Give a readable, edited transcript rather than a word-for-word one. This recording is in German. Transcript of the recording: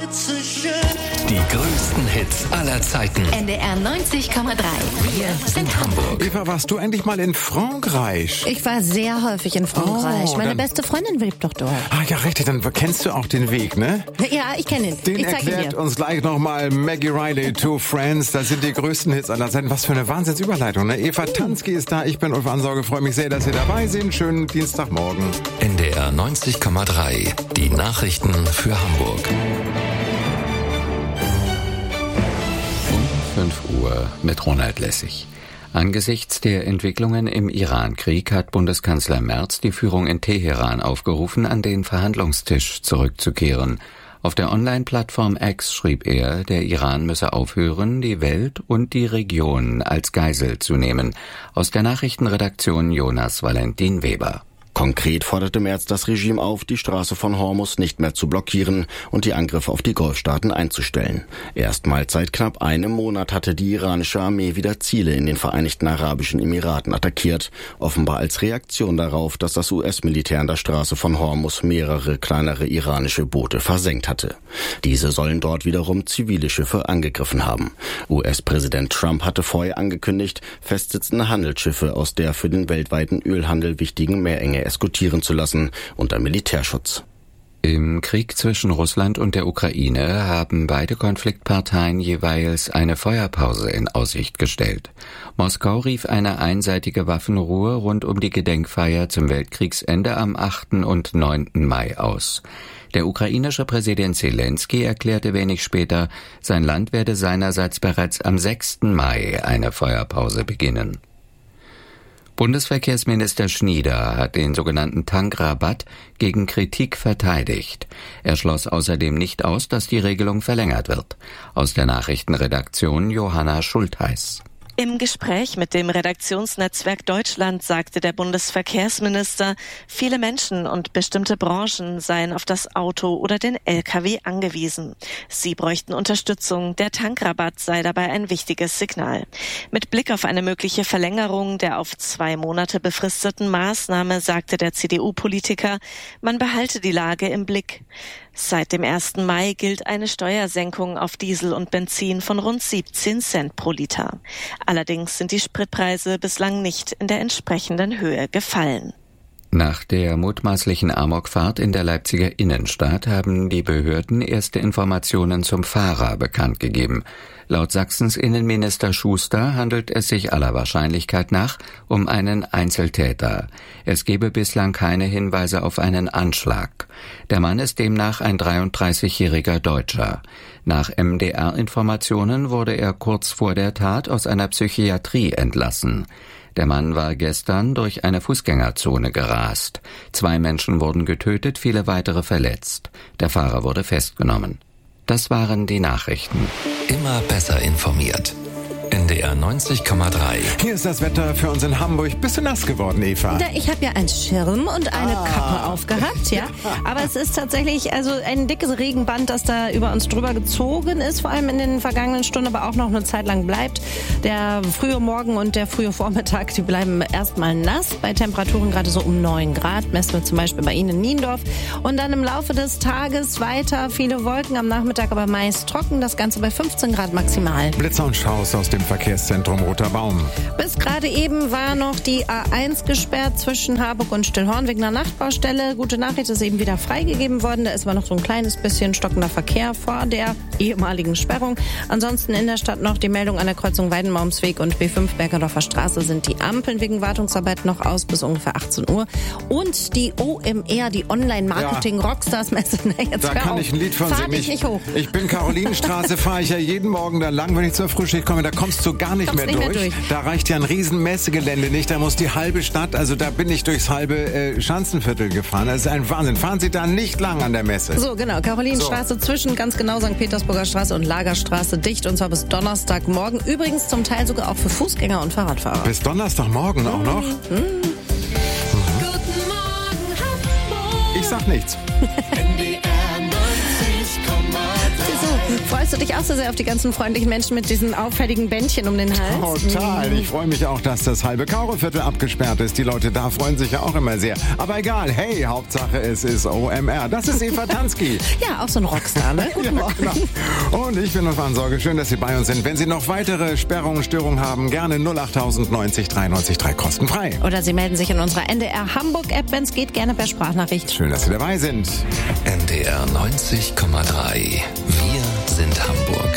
Die größten Hits aller Zeiten. NDR 90,3. Wir sind Hamburg. Eva, warst du endlich mal in Frankreich? Ich war sehr häufig in Frankreich. Meine beste Freundin lebt doch dort. Ah ja, richtig, dann kennst du auch den Weg, ne? Ja, ich kenne ihn. Den ich zeig ihn erklärt dir. uns gleich nochmal Maggie Riley, Two Friends. Das sind die größten Hits aller Zeiten. Was für eine Wahnsinnsüberleitung, ne? Eva Tansky ist da, ich bin Ulf Ansauge. Freue mich sehr, dass Sie dabei sind. Schönen Dienstagmorgen. NDR 90,3. Die Nachrichten für Hamburg. 5 Uhr mit Ronald Lessig. Angesichts der Entwicklungen im Iran-Krieg hat Bundeskanzler Merz die Führung in Teheran aufgerufen, an den Verhandlungstisch zurückzukehren. Auf der Online-Plattform X schrieb er, der Iran müsse aufhören, die Welt und die Region als Geisel zu nehmen. Aus der Nachrichtenredaktion Jonas Valentin Weber. Konkret forderte Merz das Regime auf, die Straße von Hormuz nicht mehr zu blockieren und die Angriffe auf die Golfstaaten einzustellen. Erstmals seit knapp einem Monat hatte die iranische Armee wieder Ziele in den Vereinigten Arabischen Emiraten attackiert, offenbar als Reaktion darauf, dass das US-Militär an der Straße von Hormuz mehrere kleinere iranische Boote versenkt hatte. Diese sollen dort wiederum zivile Schiffe angegriffen haben. US-Präsident Trump hatte vorher angekündigt, festsitzende Handelsschiffe aus der für den weltweiten Ölhandel wichtigen Meerenge eskortieren zu lassen, unter Militärschutz. Im Krieg zwischen Russland und der Ukraine haben beide Konfliktparteien jeweils eine Feuerpause in Aussicht gestellt. Moskau rief eine einseitige Waffenruhe rund um die Gedenkfeier zum Weltkriegsende am 8. und 9. Mai aus. Der ukrainische Präsident Zelensky erklärte wenig später, sein Land werde seinerseits bereits am 6. Mai eine Feuerpause beginnen. Bundesverkehrsminister Schnieder hat den sogenannten Tankrabatt gegen Kritik verteidigt. Er schloss außerdem nicht aus, dass die Regelung verlängert wird. Aus der Nachrichtenredaktion Johanna Schultheiß. Im Gespräch mit dem Redaktionsnetzwerk Deutschland sagte der Bundesverkehrsminister, viele Menschen und bestimmte Branchen seien auf das Auto oder den LKW angewiesen. Sie bräuchten Unterstützung. Der Tankrabatt sei dabei ein wichtiges Signal. Mit Blick auf eine mögliche Verlängerung der auf 2 Monate befristeten Maßnahme sagte der CDU-Politiker, man behalte die Lage im Blick. Seit dem 1. Mai gilt eine Steuersenkung auf Diesel und Benzin von rund 17 Cent pro Liter. Allerdings sind die Spritpreise bislang nicht in der entsprechenden Höhe gefallen. Nach der mutmaßlichen Amokfahrt in der Leipziger Innenstadt haben die Behörden erste Informationen zum Fahrer bekannt gegeben. Laut Sachsens Innenminister Schuster handelt es sich aller Wahrscheinlichkeit nach um einen Einzeltäter. Es gebe bislang keine Hinweise auf einen Anschlag. Der Mann ist demnach ein 33-jähriger Deutscher. Nach MDR-Informationen wurde er kurz vor der Tat aus einer Psychiatrie entlassen. Der Mann war gestern durch eine Fußgängerzone gerast. 2 Menschen wurden getötet, viele weitere verletzt. Der Fahrer wurde festgenommen. Das waren die Nachrichten. Immer besser informiert. NDR 90,3. Hier ist das Wetter für uns in Hamburg. Bist du nass geworden, Eva? Ich habe ja einen Schirm und eine Kappe aufgehabt, ja. Aber es ist tatsächlich also ein dickes Regenband, das da über uns drüber gezogen ist, vor allem in den vergangenen Stunden, aber auch noch eine Zeit lang bleibt. Der frühe Morgen und der frühe Vormittag, die bleiben erstmal nass. Bei Temperaturen gerade so um 9 Grad, messen wir zum Beispiel bei Ihnen in Niendorf. Und dann im Laufe des Tages weiter viele Wolken, am Nachmittag aber meist trocken. Das Ganze bei 15 Grad maximal. Blitzer und Schaus aus dem Verkehrszentrum Roter Baum. Bis gerade eben war noch die A1 gesperrt zwischen Harburg und Stillhorn wegen einer Nachtbaustelle. Gute Nachricht, ist eben wieder freigegeben worden. Da ist aber noch so ein kleines bisschen stockender Verkehr vor der ehemaligen Sperrung. Ansonsten in der Stadt noch die Meldung an der Kreuzung Weidenbaumsweg und B5 Bergerdorfer Straße sind die Ampeln wegen Wartungsarbeit noch aus bis ungefähr 18 Uhr. Und die OMR, die Online-Marketing-Rockstars-Messe. Da kann ich ein Lied von singen. Nicht hoch. Ich bin Karolinenstraße, fahre ich ja jeden Morgen da lang, wenn ich zur Frühschicht komme. Da kommst du gar nicht mehr durch. Da reicht ja ein riesen Messegelände nicht. Da muss die halbe Stadt, also da bin ich durchs halbe Schanzenviertel gefahren. Das ist ein Wahnsinn. Fahren Sie da nicht lang an der Messe. So, genau. Karolinenstraße zwischen ganz genau St. Petersburger Straße und Lagerstraße dicht. Und zwar bis Donnerstagmorgen. Übrigens zum Teil sogar auch für Fußgänger und Fahrradfahrer. Bis Donnerstagmorgen auch noch? Guten Morgen, Hamburg. Ich sag nichts. NDR 90,3. Freust du dich auch so sehr auf die ganzen freundlichen Menschen mit diesen auffälligen Bändchen um den Hals? Total. Ich freue mich auch, dass das halbe Kaureviertel abgesperrt ist. Die Leute da freuen sich ja auch immer sehr. Aber egal, hey, Hauptsache es ist OMR. Das ist Eva Tansky. Ja, auch so ein Rockstar, ne? Guten Morgen. Genau. Und ich bin Stefan Sorge. Schön, dass Sie bei uns sind. Wenn Sie noch weitere Sperrungen, Störungen haben, gerne 08000 90 93 3 kostenfrei. Oder Sie melden sich in unserer NDR Hamburg-App, wenn es geht, gerne per Sprachnachricht. Schön, dass Sie dabei sind. NDR 90,3. Wir sind Hamburg.